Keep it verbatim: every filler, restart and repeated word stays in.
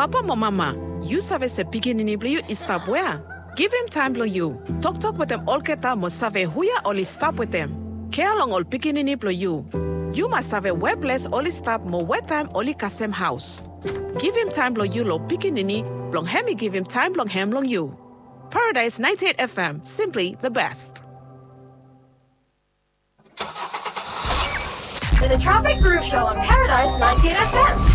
Papa mo mama, you save se pikinini bli you istap where? Give him time blo you. Talk talk with them all keta mo save huya oli stop with them. Care long all pikinini blo you. You must have a webless only stop more wet time only kasem house. Give him time long you lo pikinini, long hemi give him time long hem long you. Paradise ninety-eight F M, simply the best. The Traffic Groove Show on Paradise ninety-eight F M.